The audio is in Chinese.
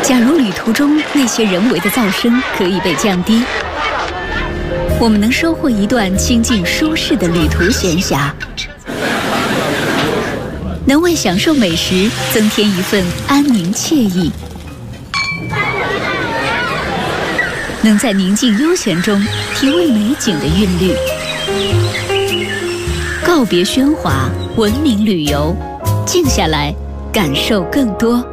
假如旅途中那些人为的噪声可以被降低，我们能收获一段清静舒适的旅途闲暇，能为享受美食增添一份安宁惬意，能在宁静悠闲中体味美景的韵律。告别喧哗，文明旅游，静下来，感受更多。